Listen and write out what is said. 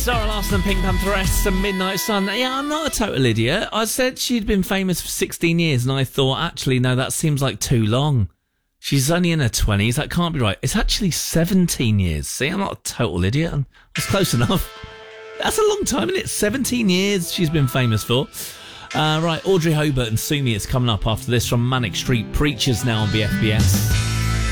Zara Larsson and Pink Pantheress and Midnight Sun. Yeah, I'm not a total idiot. I said she'd been famous for 16 years and I thought, actually, no, that seems like too long. She's only in her 20s. That can't be right. It's actually 17 years. See, I'm not a total idiot. I was close enough. That's a long time, isn't it? 17 years she's been famous for. Right, Audrey Hobart and Sue Me is coming up after this from Manic Street Preachers now on BFBS.